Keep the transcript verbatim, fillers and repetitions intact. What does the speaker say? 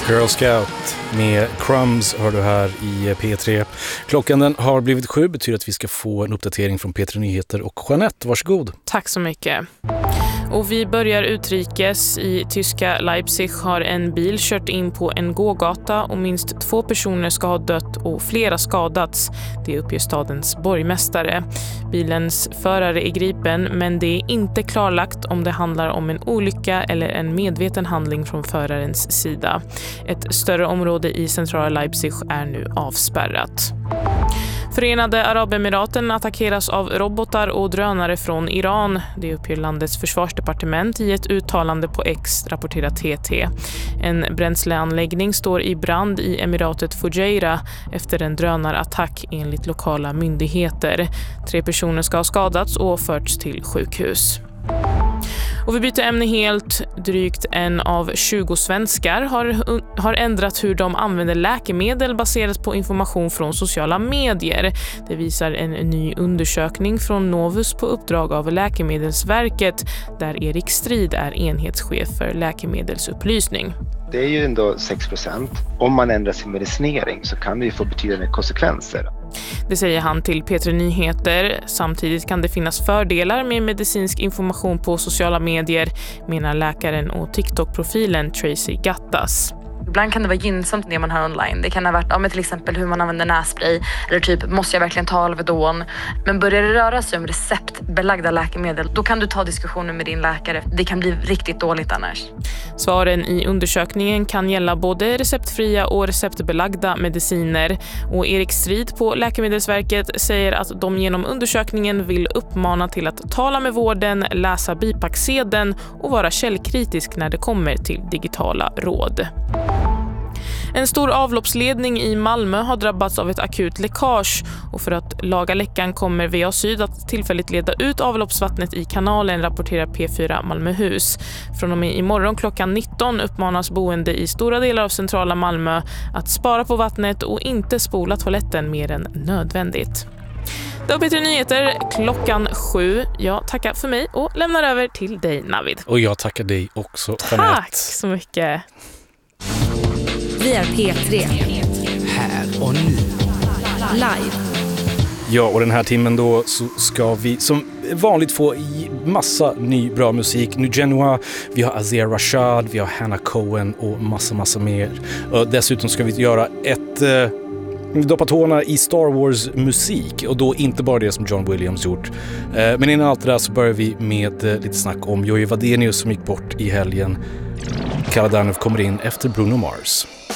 Girl Scout med Crumbs hör du här i P tre. Klockan den har blivit sju, betyder att vi ska få en uppdatering från P tre Nyheter och Jeanette, varsågod. Tack så mycket. Och vi börjar utrikes. I tyska Leipzig har en bil kört in på en gågata och minst två personer ska ha dött och flera skadats. Det uppger stadens borgmästare. Bilens förare är gripen, men det är inte klarlagt om det handlar om en olycka eller en medveten handling från förarens sida. Ett större område i centrala Leipzig är nu avspärrat. Förenade Arabemiraten attackeras av robotar och drönare från Iran. Det uppger landets försvarsdepartement i ett uttalande på X, rapporterar T T. En bränsleanläggning står i brand i emiratet Fujairah efter en drönarattack enligt lokala myndigheter. Tre personer ska ha skadats och förts till sjukhus. Och vi byter ämne helt. Drygt en av tjugo svenskar har, har ändrat hur de använder läkemedel baserat på information från sociala medier. Det visar en ny undersökning från Novus på uppdrag av Läkemedelsverket, där Erik Strid är enhetschef för läkemedelsupplysning. Det är ju ändå sex procent. Om man ändrar sin medicinering så kan det ju få betydande konsekvenser. Det säger han till P tre Nyheter. Samtidigt kan det finnas fördelar med medicinsk information på sociala medier, menar läkaren och TikTok-profilen Tracy Gattas. Ibland kan det vara gynnsamt det man hör online. Det kan ha varit ja, men till exempel hur man använder nässpray eller typ måste jag verkligen ta Alvedon. Men börjar det röra sig om receptbelagda läkemedel, då kan du ta diskussioner med din läkare. Det kan bli riktigt dåligt annars. Svaren i undersökningen kan gälla både receptfria och receptbelagda mediciner. Och Erik Strid på Läkemedelsverket säger att de genom undersökningen vill uppmana till att tala med vården, läsa bipacksedeln och vara källkritisk när det kommer till digitala råd. En stor avloppsledning i Malmö har drabbats av ett akut läckage och för att laga läckan kommer V A Syd att tillfälligt leda ut avloppsvattnet i kanalen, rapporterar P fyra Malmöhus. Från och med imorgon klockan nitton uppmanas boende i stora delar av centrala Malmö att spara på vattnet och inte spola toaletten mer än nödvändigt. Det var P tre Nyheter klockan sju. Jag tackar för mig och lämnar över till dig, Navid. Och jag tackar dig också, Jeanette. Tack så mycket. Vi är P tre. Här och nu. Live. Ja, och den här timmen då så ska vi som vanligt få i massa ny bra musik. Nu Genoa, vi har Azir Rashad, vi har Hannah Cohen och massa, massa mer. Och dessutom ska vi göra ett... Eh, doppa tårna i Star Wars musik och då inte bara det som John Williams gjort. Eh, men innan allt det där så börjar vi med eh, lite snack om Joey Wadenius som gick bort i helgen. Kalla Danov kommer in efter Bruno Mars.